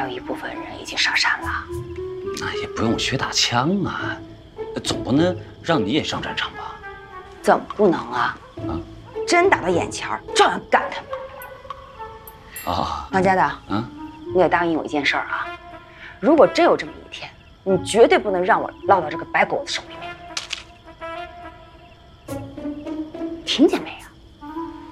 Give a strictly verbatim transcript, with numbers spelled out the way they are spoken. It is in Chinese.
有一部分人已经上山了。 那也不用学打枪啊，总不能让你也上战场吧？ 怎么不能啊？啊，真打到眼前儿，照样干他们。 啊， 当家的，嗯，你得答应我一件事儿啊，如果真有这么一天，你绝对不能让我落到这个白狗子手里面，听见没有？